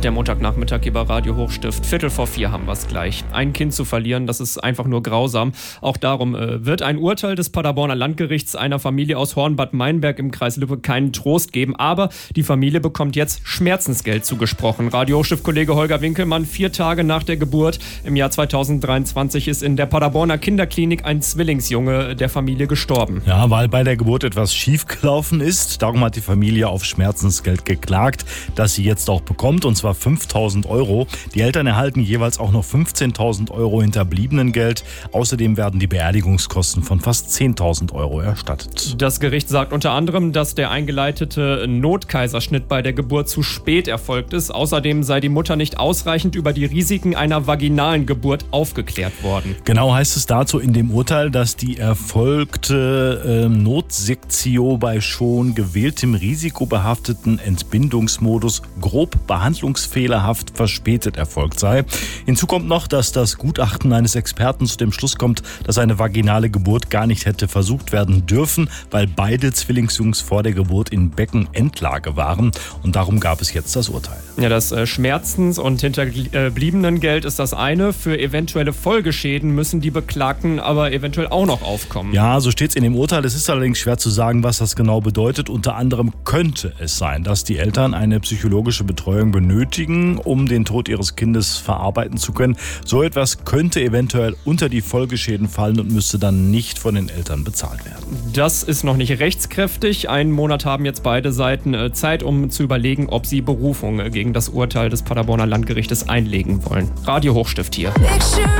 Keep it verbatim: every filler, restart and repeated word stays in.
Der Montagnachmittag hier bei Radio Hochstift. Viertel vor vier haben wir es gleich. Ein Kind zu verlieren, das ist einfach nur grausam. Auch darum äh, wird ein Urteil des Paderborner Landgerichts einer Familie aus Hornbad Meinberg im Kreis Lippe keinen Trost geben. Aber die Familie bekommt jetzt Schmerzensgeld zugesprochen. Radio Hochstift-Kollege Holger Winkelmann, vier Tage nach der Geburt im Jahr zweitausenddreiundzwanzig ist in der Paderborner Kinderklinik ein Zwillingsjunge der Familie gestorben. Ja, weil bei der Geburt etwas schiefgelaufen ist. Darum hat die Familie auf Schmerzensgeld geklagt, das sie jetzt auch bekommt, und zwar fünftausend Euro. Die Eltern erhalten jeweils auch noch fünfzehntausend Euro Hinterbliebenengeld. Außerdem werden die Beerdigungskosten von fast zehntausend Euro erstattet. Das Gericht sagt unter anderem, dass der eingeleitete Notkaiserschnitt bei der Geburt zu spät erfolgt ist. Außerdem sei die Mutter nicht ausreichend über die Risiken einer vaginalen Geburt aufgeklärt worden. Genau heißt es dazu in dem Urteil, dass die erfolgte äh, Notsektio bei schon gewähltem risikobehafteten Entbindungsmodus grob behandlungsfähig fehlerhaft verspätet erfolgt sei. Hinzu kommt noch, dass das Gutachten eines Experten zu dem Schluss kommt, dass eine vaginale Geburt gar nicht hätte versucht werden dürfen, weil beide Zwillingsjungs vor der Geburt in Beckenendlage waren, und darum gab es jetzt das Urteil. Ja, das äh, Schmerzens- und Hinterbliebenengeld ist das eine. Für eventuelle Folgeschäden müssen die Beklagten aber eventuell auch noch aufkommen. Ja, so steht es in dem Urteil. Es ist allerdings schwer zu sagen, was das genau bedeutet. Unter anderem könnte es sein, dass die Eltern eine psychologische Betreuung benötigen, um den Tod ihres Kindes verarbeiten zu können. So etwas könnte eventuell unter die Folgeschäden fallen und müsste dann nicht von den Eltern bezahlt werden. Das ist noch nicht rechtskräftig. Einen Monat haben jetzt beide Seiten Zeit, um zu überlegen, ob sie Berufung gegen das Urteil des Paderborner Landgerichtes einlegen wollen. Radio Hochstift hier.